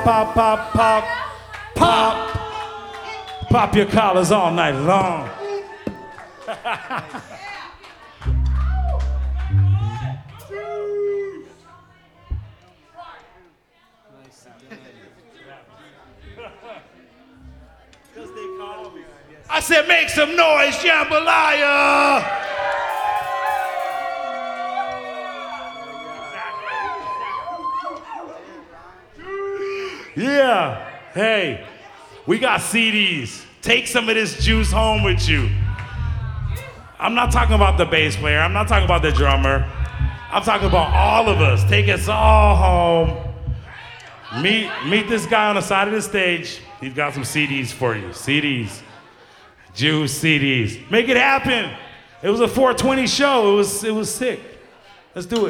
pop, pop, pop, pop, pop. Pop your collars all night long. I said, make some noise, jambalaya! Yeah, hey, we got CDs. Take some of this juice home with you. I'm not talking about the bass player. I'm not talking about the drummer. I'm talking about all of us. Take us all home. Meet this guy on the side of the stage. He's got some CDs for you. CDs. Juice CDs. Make it happen. It was a 420 show. It was sick. Let's do it.